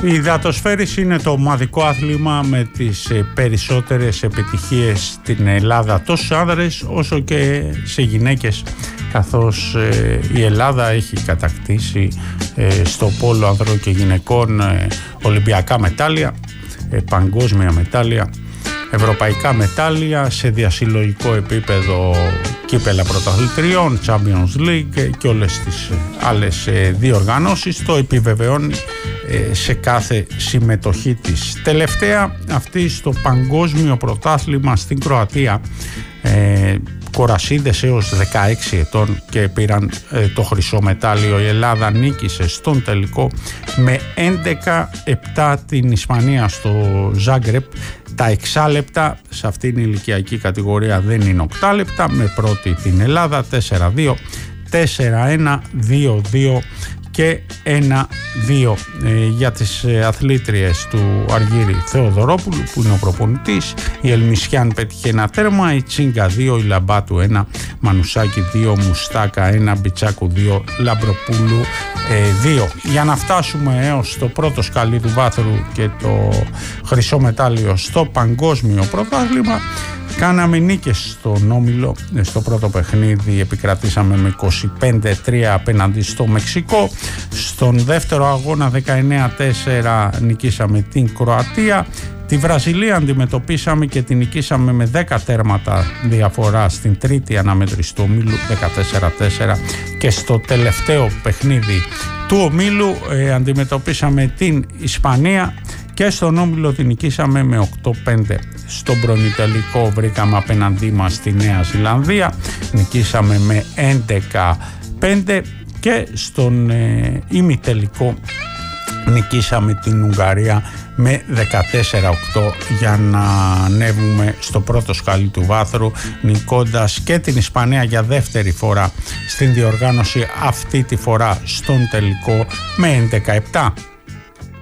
Η υδατοσφαίριση είναι το ομαδικό άθλημα με τις περισσότερες επιτυχίες στην Ελλάδα, τόσο σε άνδρες όσο και σε γυναίκες, καθώς η Ελλάδα έχει κατακτήσει στο πόλο ανδρών και γυναικών ολυμπιακά μετάλλια, παγκόσμια μετάλλια, ευρωπαϊκά μετάλλια, σε διασυλλογικό επίπεδο κύπελα πρωταθλητριών, Champions League και όλες τις άλλες διοργανώσεις. Το επιβεβαιώνει σε κάθε συμμετοχή της. Τελευταία αυτή στο παγκόσμιο πρωτάθλημα στην Κροατία, κορασίδες έως 16 ετών και πήραν το χρυσό μετάλλιο. Η Ελλάδα νίκησε στον τελικό με 11-7 την Ισπανία στο Ζάγκρεπ. Τα εξάλεπτα σε αυτήν την ηλικιακή κατηγορία δεν είναι οκτάλεπτα, με πρώτη την Ελλάδα 4-2, 4-1, 2-2 και 1-2 για τις αθλήτριες του Αργύρη Θεοδωρόπουλου, που είναι ο προπονητής. Η Ελμισιάν πέτυχε ένα τέρμα, η Τσίγκα 2, η Λαμπάτου 1, Μανουσάκη 2, Μουστάκα 1, Μπιτσάκου 2, Λαμπροπούλου 2. Για να φτάσουμε έως το πρώτο σκαλί του βάθρου και το χρυσό μετάλλιο στο παγκόσμιο πρωτάθλημα, κάναμε νίκες στον όμιλο. Στο πρώτο παιχνίδι επικρατήσαμε με 25-3 απέναντι στο Μεξικό. Στον δεύτερο αγώνα 19-4 νικήσαμε την Κροατία. Τη Βραζιλία αντιμετωπίσαμε και την νικήσαμε με 10 τέρματα διαφορά στην τρίτη αναμέτρηση του ομίλου, 14-4, και στο τελευταίο παιχνίδι του ομίλου αντιμετωπίσαμε την Ισπανία και στον όμιλο την νικήσαμε με 8-5. Στον προημιτελικό βρήκαμε απέναντί μας τη Νέα Ζηλανδία, νικήσαμε με 11-5 και στον ημιτελικό νικήσαμε την Ουγγαρία με 14-8 για να ανέβουμε στο πρώτο σκαλί του βάθρου, νικώντας και την Ισπανία για δεύτερη φορά στην διοργάνωση, αυτή τη φορά στον τελικό με 11-7.